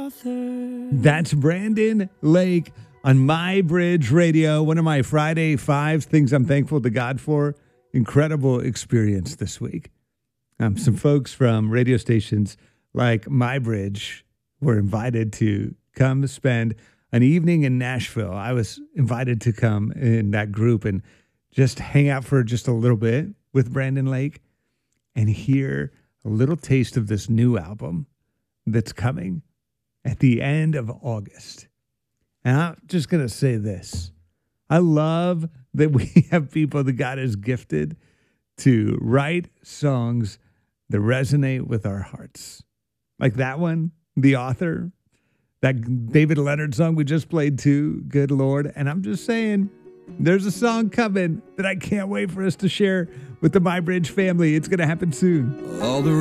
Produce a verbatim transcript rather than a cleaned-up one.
That's Brandon Lake on My Bridge Radio. One of my Friday Fives things I'm thankful to God for. Incredible experience this week. Um, some folks from radio stations like My Bridge were invited to come spend an evening in Nashville. I was invited to come in that group and just hang out for just a little bit with Brandon Lake and hear a little taste of this new album that's coming at the end of August. And I'm just going to say this. I love that we have people that God has gifted to write songs that resonate with our hearts. Like that one, The Author, that David Leonard song we just played too, Good Lord. And I'm just saying, there's a song coming that I can't wait for us to share with the My Bridge family. It's going to happen soon. All the